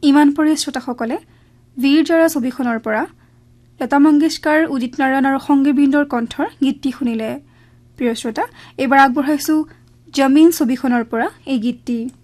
ইমান পৰে শ্ৰোতাসকলে বীৰ জৰা ছবিখনৰ পৰা লতা মংগেশকাৰ, উদিত নাৰায়ণ আৰু সংগীবৃন্দৰ কণ্ঠৰ গীতটি শুনিলে। প্ৰিয় শ্ৰোতা, এইবাৰ আগবঢ়াইছো জমিন ছবিখনৰ পৰা এই গীতটি।